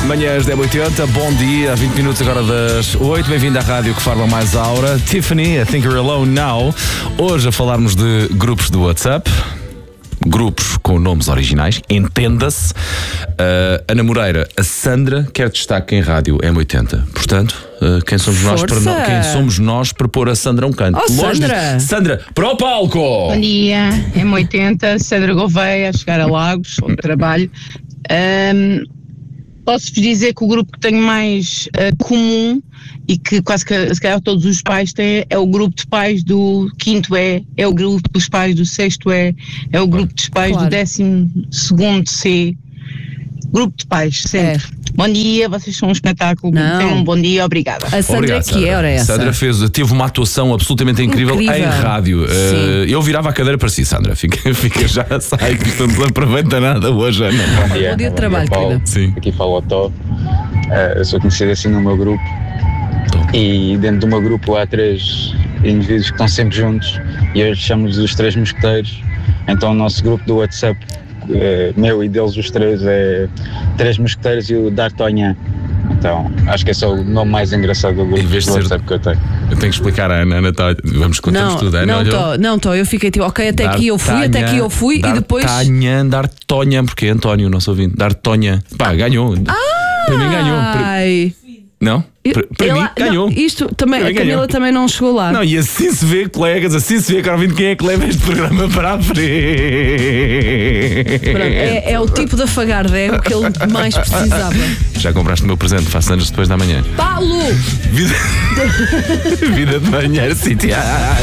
Manhãs 10h80, bom dia, a 20 minutos agora das 8, bem-vindo à rádio que fala mais aura. Tiffany, I Think You're Alone Now. Hoje a falarmos de grupos do WhatsApp, grupos com nomes originais, entenda-se. Ana Moreira, a Sandra quer destaque em rádio M80. Portanto, quem somos nós para pôr a Sandra a um canto? Sandra! Sandra, para o palco! Bom dia, M80, Sandra Gouveia, a chegar a Lagos, onde trabalho. Posso-vos dizer que o grupo que tenho mais comum e que quase que se calhar todos os pais têm é o grupo de pais do 5º E, é o grupo dos pais do 6º E, é o grupo dos pais do 12º C, grupo de pais, sempre. Bom dia, vocês são um espetáculo, tenham um bom dia, obrigada. A Sandra, Obrigado, que hora é essa? Sandra teve uma atuação absolutamente incrível em rádio. Eu virava a cadeira para si, Sandra. Fica já, sai, que não nos aproveita nada hoje, Ana. Bom dia de trabalho, querida. Sim. Aqui fala o Tó. Eu sou conhecido assim no meu grupo. E dentro do meu grupo há 3 indivíduos que estão sempre juntos. E hoje chamamos os 3 mosqueteiros. Então o nosso grupo do WhatsApp, meu e deles os 3, é 3 mosqueteiros e o D'Artagnan. Então, acho que esse é o nome mais engraçado do grupo do WhatsApp que eu tenho. Eu tenho que explicar à Ana, vamos contar tudo. Não, Tó, eu fiquei tipo, ok, até aqui eu fui e depois... D'Artagnan, porque é António, nosso ouvinte. D'Artagnan. Pá, ganhou. Para mim ganhou. Não? Para mim, ganhou. Não, isto também, a Camila ganhou. Também não chegou lá. Não, e assim se vê, colegas, assim se vê, agora vindo quem é que leva este programa para a frente. É o tipo de afagar de ego que ele mais precisava. Já compraste o meu presente, faço anos depois da manhã. Paulo! Vida de manhã, sitiar.